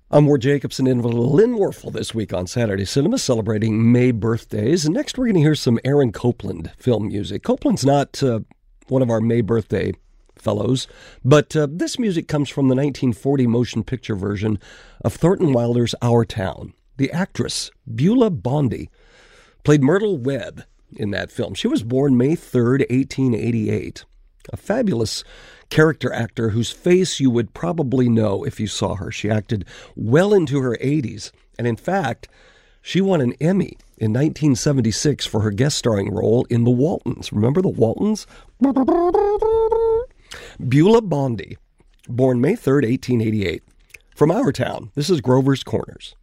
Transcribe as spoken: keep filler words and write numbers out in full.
I'm Ward Jacobson in with Lynn Werfel this week on Saturday Cinema, celebrating May birthdays. And next we're going to hear some Aaron Copland film music. Copland's not uh, one of our May birthday fellows, but uh, this music comes from the nineteen forty motion picture version of Thornton Wilder's Our Town. The actress, Beulah Bondi, played Myrtle Webb in that film. She was born May third, eighteen eighty-eight. A fabulous character actor whose face you would probably know if you saw her. She acted well into her eighties, and in fact, she won an Emmy in nineteen seventy-six for her guest starring role in The Waltons. Remember The Waltons? Beulah Bondi, born May third, eighteen eighty-eight. From Our Town, this is Grover's Corners.